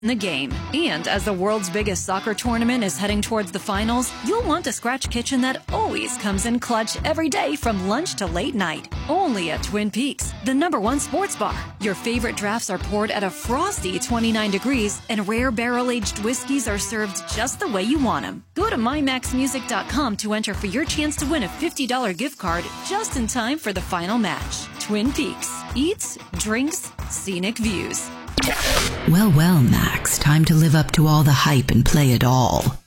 in the game. And as the world's biggest soccer tournament is heading towards the finals, you'll want a scratch kitchen that always comes in clutch every day from lunch to late night. Only at Twin Peaks, the #1 sports bar. Your favorite drafts are poured at a frosty 29 degrees, and rare barrel-aged whiskeys are served just the way you want them. Go to MyMaxMusic.com to enter for your chance to win a $50 gift card just in time for the final match. Twin Peaks. Eats, drinks, scenic views. Well, Max, time to live up to all the hype and play it all.